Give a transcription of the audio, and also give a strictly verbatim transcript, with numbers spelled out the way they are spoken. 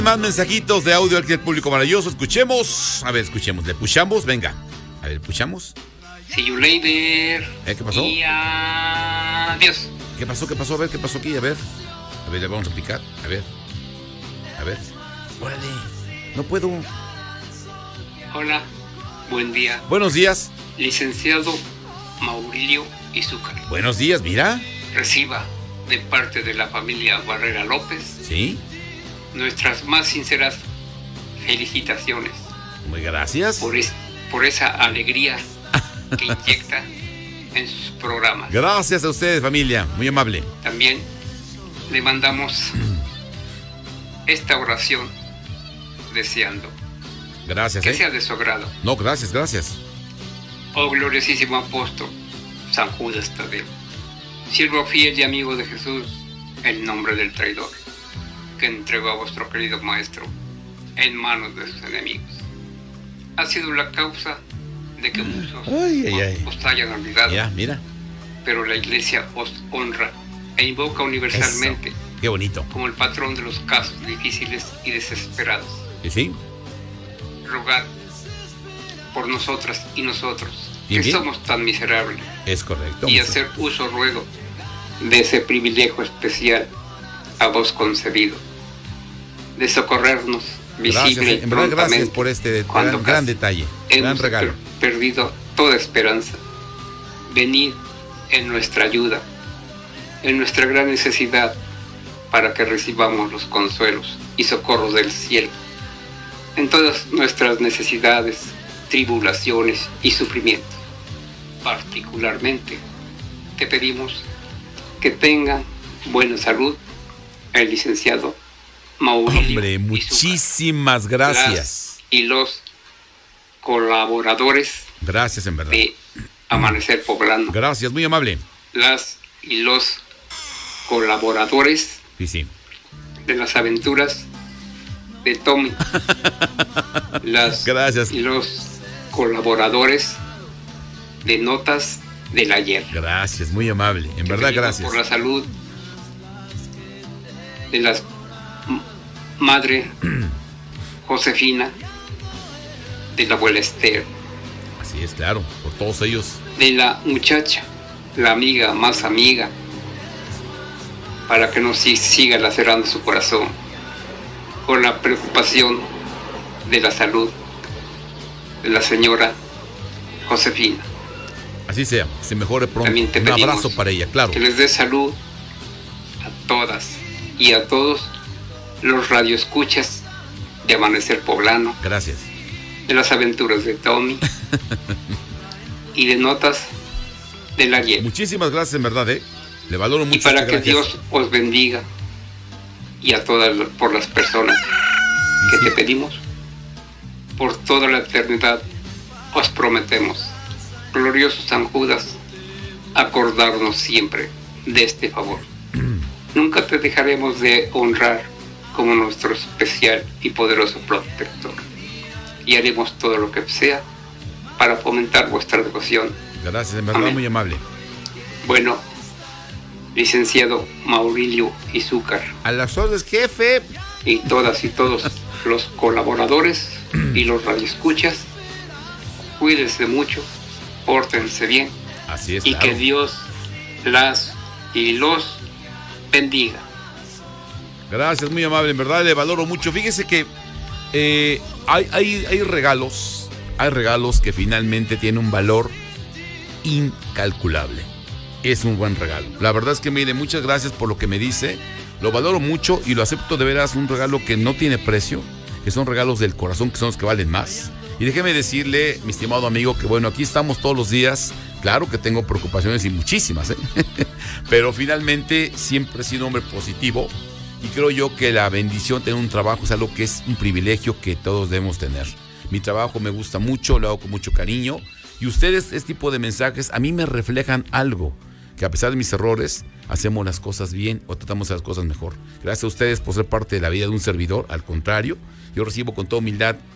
Más mensajitos de audio aquí del público maravilloso. Escuchemos. A ver, escuchemos. ¿Le puchamos? Venga. A ver, ¿puchamos? See you later. ¿Eh? ¿Qué pasó? Y adiós. ¿Qué pasó? ¿Qué pasó? A ver, ¿qué pasó aquí? A ver. A ver, le vamos a picar. A ver. A ver. Órale. No puedo. Hola. Buen día. Buenos días. Licenciado Maurilio Izúcar. Buenos días, mira. Reciba de parte de la familia Barrera López. Sí. Nuestras más sinceras felicitaciones. Muy gracias. Por, es, por esa alegría que inyecta en sus programas. Gracias a ustedes, familia. Muy amable. También le mandamos esta oración deseando Gracias, que ¿eh? sea de su agrado. No, gracias, gracias. Oh gloriosísimo apóstol San Judas Tadeo, siervo fiel y amigo de Jesús, en nombre del traidor, que entregó a vuestro querido maestro en manos de sus enemigos. Ha sido la causa de que muchos ay, ay, ay. os hayan olvidado. Ya, mira. Pero la Iglesia os honra e invoca universalmente. Eso. Qué bonito. Como el patrón de los casos difíciles y desesperados. ¿Y sí? Rogad por nosotras y nosotros, Bien, que bien. somos tan miserables, Es correcto. y mucho. hacer uso ruego de ese privilegio especial a vos concedido, de socorrernos visible Gracias, y en verdad, gracias prontamente por este cuando gran, gran casi detalle. Gran hemos regalo. per- perdido toda esperanza. Venid en nuestra ayuda, en nuestra gran necesidad, para que recibamos los consuelos y socorros del cielo en todas nuestras necesidades, tribulaciones y sufrimientos. Particularmente te pedimos que tengan buena salud el licenciado Maurilio Hombre, Izúcar, muchísimas gracias. las y los colaboradores Gracias, en verdad. de Amanecer Poblano, Gracias, muy amable. las y los colaboradores Sí, sí. de las aventuras de Tommy, las Gracias. y los colaboradores de Notas del Ayer. Gracias, muy amable. En Te verdad, pedimos gracias. por la salud de la madre Josefina, de la abuela Esther, Así es, claro. Por todos ellos. de la muchacha, la amiga más amiga, para que no si- siga lacerando su corazón, con la preocupación de la salud de la señora Josefina. Así sea. Que se mejore pronto. También te Un pedimos abrazo para ella, claro. que les dé salud a todas y a todos los radioescuchas de Amanecer Poblano, Gracias. de las aventuras de Tommy y de Notas del Ayer. Muchísimas gracias, en verdad, ¿eh? Le valoro mucho. Y para este que gran Dios gesto. os bendiga, y a todas las- por las personas que Sí. te pedimos, por toda la eternidad os prometemos, glorioso San Judas, acordarnos siempre de este favor. Nunca te dejaremos de honrar como nuestro especial y poderoso protector, y haremos todo lo que sea para fomentar vuestra devoción. Gracias, en verdad, Amén. muy amable. Bueno, licenciado Maurilio Izúcar, A las órdenes, jefe. y todas y todos los colaboradores y los radioescuchas, cuídense mucho, pórtense bien, Así es, y claro. que Dios las y los bendiga. Gracias, muy amable, en verdad le valoro mucho. Fíjese que eh, hay, hay, hay regalos, hay regalos que finalmente tienen un valor incalculable. Es un buen regalo. La verdad es que, mire, muchas gracias por lo que me dice. Lo valoro mucho y lo acepto de veras, un regalo que no tiene precio, que son regalos del corazón, que son los que valen más. Y déjeme decirle, mi estimado amigo, que bueno, aquí estamos todos los días. Claro que tengo preocupaciones y muchísimas, ¿eh? Pero finalmente siempre he sido un hombre positivo. Y creo yo que la bendición de tener un trabajo es algo que es un privilegio que todos debemos tener. Mi trabajo me gusta mucho, lo hago con mucho cariño. Y ustedes, este tipo de mensajes, a mí me reflejan algo. Que a pesar de mis errores, hacemos las cosas bien o tratamos de las cosas mejor. Gracias a ustedes por ser parte de la vida de un servidor. Al contrario, yo recibo con toda humildad